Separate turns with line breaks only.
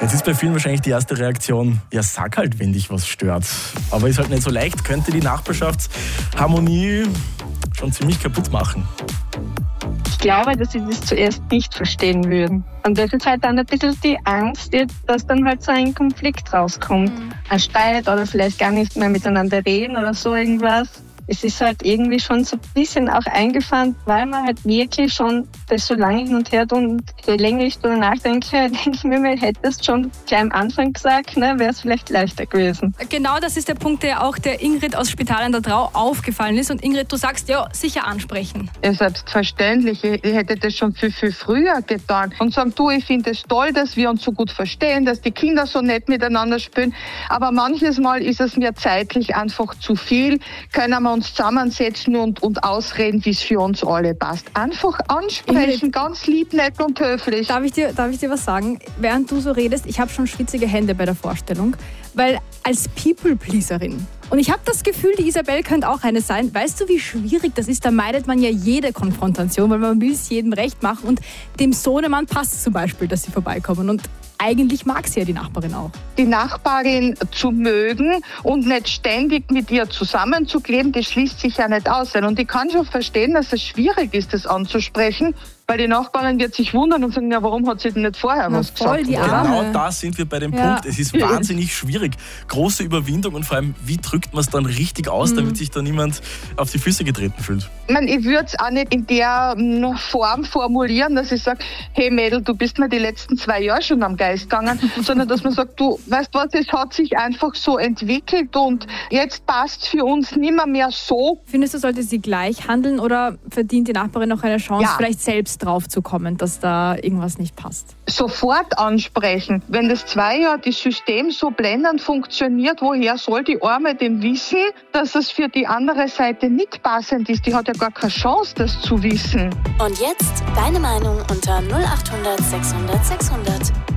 Jetzt ist bei vielen wahrscheinlich die erste Reaktion, ja sag halt, wenn dich was stört. Aber ist halt nicht so leicht, könnte die Nachbarschaftsharmonie schon ziemlich kaputt machen.
Ich glaube, dass sie das zuerst nicht verstehen würden. Und das ist halt dann ein bisschen die Angst, dass dann halt so ein Konflikt rauskommt. Ein Streit oder vielleicht gar nicht mehr miteinander reden oder so irgendwas. Es ist halt irgendwie schon so ein bisschen auch eingefahren, weil man halt wirklich schon das so lange hin und her tut. Und je länger ich darüber nachdenke, denke ich mir, hättest schon gleich am Anfang gesagt, ne, wäre es vielleicht leichter gewesen.
Genau, das ist der Punkt, der auch der Ingrid aus Spital an der Drau aufgefallen ist. Und Ingrid, du sagst, ja, sicher ansprechen.
Ja, selbstverständlich. Ich hätte das schon viel, viel früher getan. Und sagen, du, ich finde es toll, dass wir uns so gut verstehen, dass die Kinder so nett miteinander spielen. Aber manches Mal ist es mir zeitlich einfach zu viel. Können wir uns zusammensetzen und ausreden, wie es für uns alle passt. Einfach ansprechen, Ingrid, ganz lieb, nett und höflich.
Darf ich dir was sagen? Während du so redest, ich habe schon schwitzige Hände bei der Vorstellung, weil als People-Pleaserin, und ich habe das Gefühl, die Isabel könnte auch eine sein. Weißt du, wie schwierig das ist? Da meidet man ja jede Konfrontation, weil man will es jedem recht machen. Und dem Sohnemann passt zum Beispiel, dass sie vorbeikommen. Und eigentlich mag sie ja die Nachbarin auch.
Die Nachbarin zu mögen und nicht ständig mit ihr zusammenzukleben, das schließt sich ja nicht aus. Und ich kann schon verstehen, dass es schwierig ist, das anzusprechen, weil die Nachbarin wird sich wundern und sagen, ja, warum hat sie denn nicht vorher was gesagt?
Die Arme.
Genau da sind wir bei dem Punkt. Es ist wahnsinnig schwierig. Große Überwindung und vor allem, wie drückt man es dann richtig aus, damit sich da niemand auf die Füße getreten fühlt?
Ich würde es auch nicht in der Form formulieren, dass ich sage, hey Mädel, du bist mir die letzten 2 Jahre schon am Geist gegangen, sondern dass man sagt, du, weißt was, es hat sich einfach so entwickelt und jetzt passt es für uns nimmer mehr so.
Findest du, sollte sie gleich handeln oder verdient die Nachbarin noch eine Chance, vielleicht selbst drauf zu kommen, dass da irgendwas nicht passt?
Sofort ansprechen. Wenn das 2 Jahre das System so blendend funktioniert, woher soll die Arme denn wissen, dass es für die andere Seite nicht passend ist? Die hat ja gar keine Chance, das zu wissen.
Und jetzt deine Meinung unter 0800 600 600.